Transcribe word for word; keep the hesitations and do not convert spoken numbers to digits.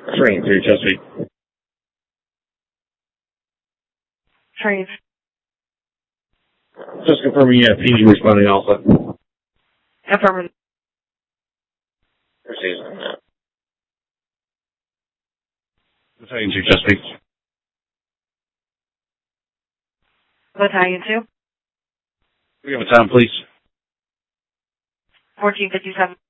Train through Chesapeake. Train. Just confirming you have P G responding also. Affirmative. Proceed. Battalion two Chesapeake. Battalion two. We have a time, please. fourteen fifty-seven.